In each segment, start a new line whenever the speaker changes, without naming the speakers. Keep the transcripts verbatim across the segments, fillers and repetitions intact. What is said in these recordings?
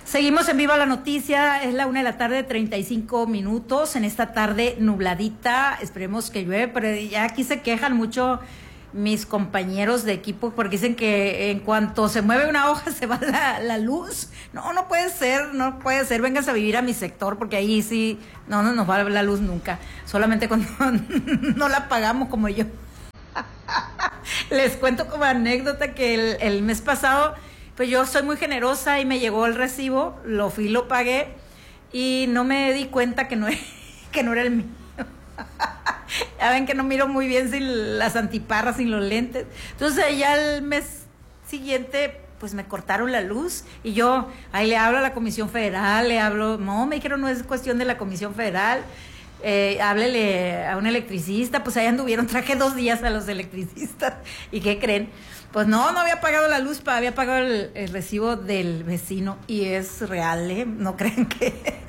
Seguimos en Viva la Noticia, es la una de la tarde, treinta y cinco minutos, en esta tarde nubladita, esperemos que llueve, pero ya aquí se quejan mucho mis compañeros de equipo porque dicen que en cuanto se mueve una hoja se va la, la luz. No, no puede ser, no puede ser, vénganse a vivir a mi sector porque ahí sí, no, no nos va la luz nunca, solamente cuando no la pagamos como yo. Les cuento como anécdota que el, el mes pasado, pues yo soy muy generosa y me llegó el recibo, lo fui, lo pagué y no me di cuenta que no, que no era el mío. Ya ven que no miro muy bien sin las antiparras, sin los lentes. Entonces ya el mes siguiente pues me cortaron la luz y yo ahí le hablo a la Comisión Federal, le hablo, no, me dijeron no es cuestión de la Comisión Federal, eh, háblele a un electricista, pues ahí anduvieron, traje dos días a los electricistas y ¿qué creen? Pues no, no había pagado la luz, había pagado el, el recibo del vecino y es real, ¿eh? No crean que...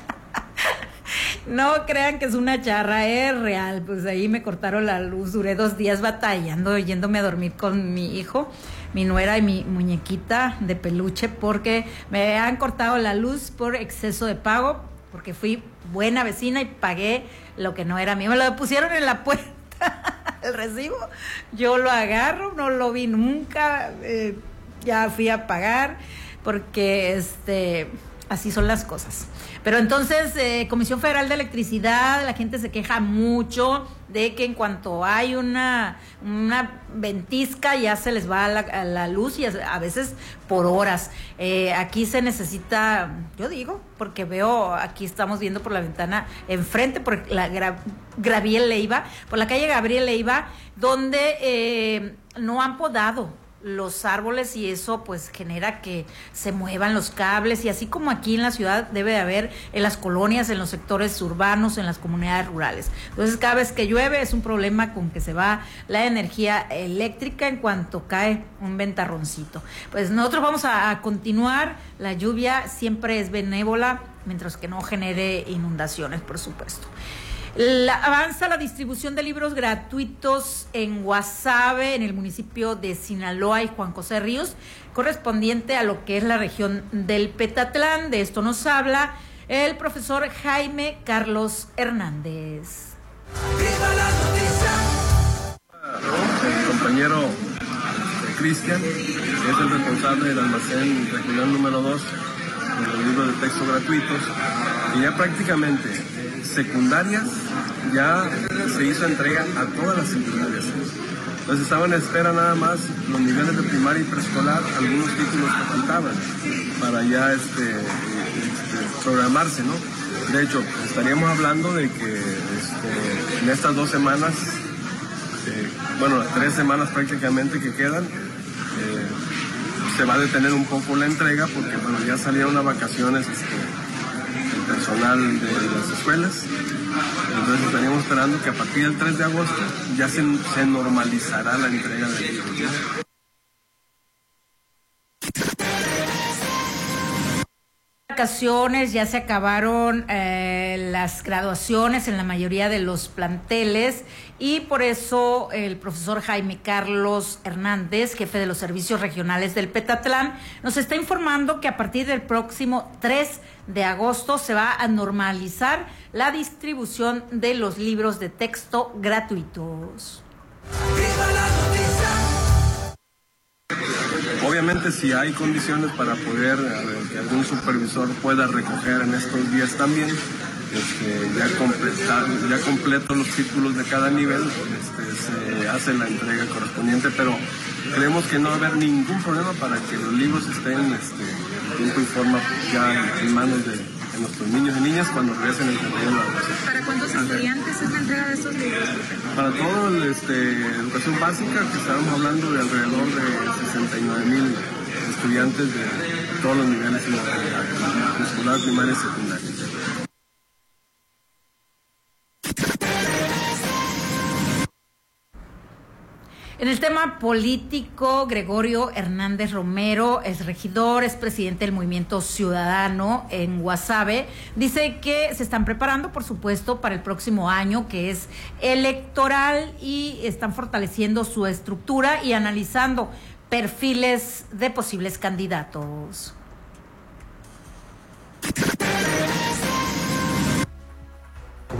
No crean que es una charra, es real. Pues ahí me cortaron la luz, duré dos días batallando, yéndome a dormir con mi hijo, mi nuera y mi muñequita de peluche, porque me han cortado la luz por exceso de pago, porque fui buena vecina y pagué lo que no era mío. Me lo pusieron en la puerta, el recibo, yo lo agarro, no lo vi nunca, eh, ya fui a pagar, porque este... así son las cosas. Pero entonces, eh, Comisión Federal de Electricidad, la gente se queja mucho de que en cuanto hay una, una ventisca ya se les va a la, a la luz y a, a veces por horas. Eh, aquí se necesita, yo digo, porque veo, aquí estamos viendo por la ventana enfrente, por la Gra, Gabriel Leiva, por la calle Gabriel Leiva, donde eh, no han podado los árboles y eso pues genera que se muevan los cables y así como aquí en la ciudad debe de haber en las colonias, en los sectores urbanos, en las comunidades rurales. Entonces cada vez que llueve es un problema con que se va la energía eléctrica en cuanto cae un ventarroncito. Pues nosotros vamos a, a continuar, la lluvia siempre es benévola mientras que no genere inundaciones, por supuesto. La, avanza la distribución de libros gratuitos en Guasave, en el municipio de Sinaloa y Juan José Ríos, correspondiente a lo que es la región del Petatlán. De esto nos habla el profesor Jaime Carlos Hernández.
¡Viva la noticia! El compañero Cristian es el responsable del almacén regional número dos de los libros de texto gratuitos y ya prácticamente secundarias ya se hizo entrega a todas las secundarias. Entonces estaban en espera nada más los niveles de primaria y preescolar, algunos títulos que faltaban para ya este, este, programarse, ¿no? De hecho, estaríamos hablando de que este, en estas dos semanas, eh, bueno, tres semanas prácticamente que quedan, eh, se va a detener un poco la entrega porque bueno, ya salieron a vacaciones este, personal de las escuelas, entonces estaríamos esperando que a partir del tres de agosto ya se, se normalizará la entrega de libros.
Vacaciones, ya se acabaron eh, las graduaciones en la mayoría de los planteles y por eso el profesor Jaime Carlos Hernández, jefe de los servicios regionales del Petatlán, nos está informando que a partir del próximo tres de agosto se va a normalizar la distribución de los libros de texto gratuitos.
¡Viva la noticia! Obviamente si hay condiciones para poder, que algún supervisor pueda recoger en estos días también, este, ya, completar, ya completo los títulos de cada nivel, este, se hace la entrega correspondiente, pero creemos que no va a haber ningún problema para que los libros estén este, en tiempo y forma ya en manos de, de nuestros niños y niñas cuando regresen el treinta y uno de agosto.
¿Para cuántos estudiantes es la entrega de estos libros?
Para toda este, educación básica, que estábamos hablando de alrededor de sesenta y nueve mil estudiantes de todos los niveles, escolar, primaria y secundaria.
En el tema político, Gregorio Hernández Romero es regidor, es presidente del Movimiento Ciudadano en Guasave. Dice que se están preparando, por supuesto, para el próximo año, que es electoral, y están fortaleciendo su estructura y analizando perfiles de posibles candidatos.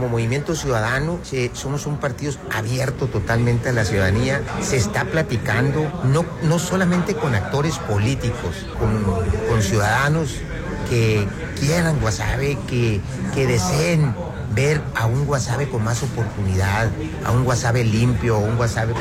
como Movimiento Ciudadano eh, somos un partido abierto totalmente a la ciudadanía. Se está platicando, no, no solamente con actores políticos, con, con ciudadanos que quieran Guasave, que, que deseen ver a un Guasave con más oportunidad, a un Guasave limpio, a un Guasave